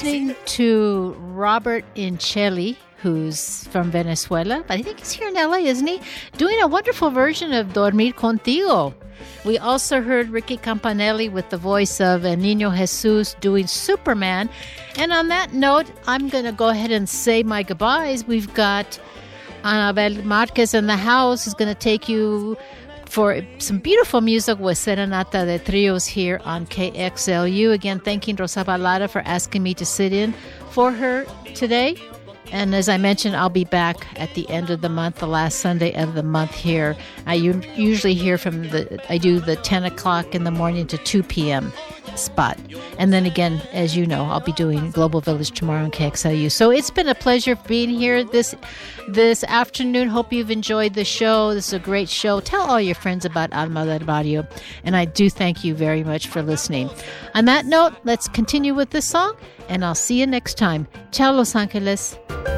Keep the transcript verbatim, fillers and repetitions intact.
listening to Robert Incelli, who's from Venezuela, but I think he's here in L A, isn't he? Doing a wonderful version of Dormir Contigo. We also heard Ricky Campanelli with the voice of El Niño Jesus doing Superman. And on that note, I'm going to go ahead and say my goodbyes. We've got Anabel Marquez in the house, who's going to take you for some beautiful music with Serenata de Trios here on K X L U. Again, thanking Rosa Balada for asking me to sit in for her today. And as I mentioned, I'll be back at the end of the month, the last Sunday of the month here. I u- usually hear from the, I do the ten o'clock in the morning to two p.m. spot. And then again, as you know, I'll be doing Global Village tomorrow on K X L U. So it's been a pleasure being here this this afternoon. Hope you've enjoyed the show. This is a great show. Tell all your friends about Alma del Barrio. And I do thank you very much for listening. On that note, let's continue with this song, and I'll see you next time. Ciao, Los Angeles.